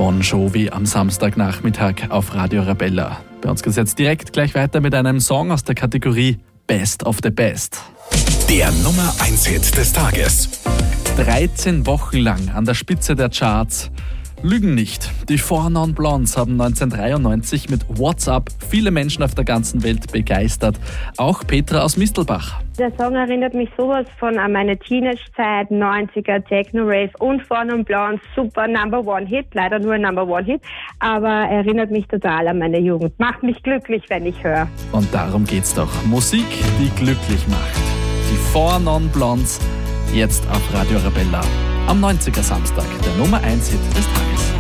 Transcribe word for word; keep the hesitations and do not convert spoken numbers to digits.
Bon Jovi am Samstagnachmittag auf Radio Arabella. Bei uns geht es jetzt direkt gleich weiter mit einem Song aus der Kategorie Best of the Best. Der Nummer eins Hit des Tages. dreizehn Wochen lang an der Spitze der Charts. Lügen nicht. Die Four Non Blondes haben neunzehnhundertdreiundneunzig mit What's Up viele Menschen auf der ganzen Welt begeistert. Auch Petra aus Mistelbach. Der Song erinnert mich sowas von an meine Teenage-Zeit, neunziger, Techno-Rave und Four Non Blondes, super Number-One-Hit, leider nur ein Number-One-Hit, aber erinnert mich total an meine Jugend. Macht mich glücklich, wenn ich höre. Und darum geht's doch. Musik, die glücklich macht. Die Four Non Blondes, jetzt auf Radio Arabella. Am neunziger Samstag, der Nummer eins Hit des Tages.